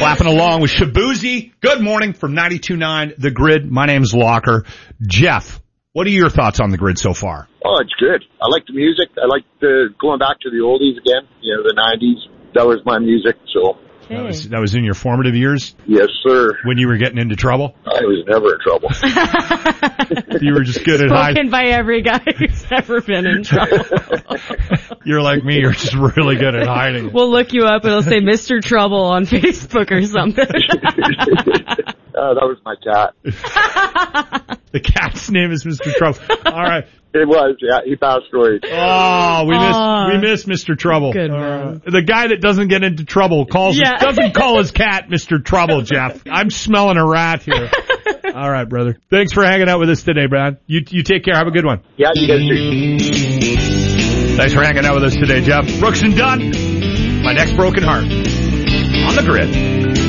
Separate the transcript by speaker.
Speaker 1: Clapping along with Shabuzi. Good morning from 92.9 The Grid. My name's Locker. Jeff, what are your thoughts on The Grid so far?
Speaker 2: Oh, it's good. I like the music. I like going back to the oldies again, the 90s. That was my music, so.
Speaker 1: Okay. That was in your formative years?
Speaker 2: Yes, sir.
Speaker 1: When you were getting into trouble?
Speaker 2: I was never in trouble.
Speaker 1: You were just good at hiding.
Speaker 3: Spoken by every guy who's ever been in trouble.
Speaker 1: You're like me. You're just really good at hiding.
Speaker 3: We'll look you up and it'll say Mr. Trouble on Facebook or something.
Speaker 2: That was my cat.
Speaker 1: The cat's name is Mr. Trouble. All right.
Speaker 2: It was, yeah. He passed away.
Speaker 1: Oh, we miss Mr. Trouble.
Speaker 3: Good man.
Speaker 1: The guy that doesn't get into trouble doesn't call his cat Mr. Trouble, Jeff. I'm smelling a rat here. All right, brother. Thanks for hanging out with us today, Brad. You take care. Have a good one.
Speaker 2: Yeah, you guys too.
Speaker 1: Thanks for hanging out with us today, Jeff. Brooks and Dunn. My next broken heart. On The Grid.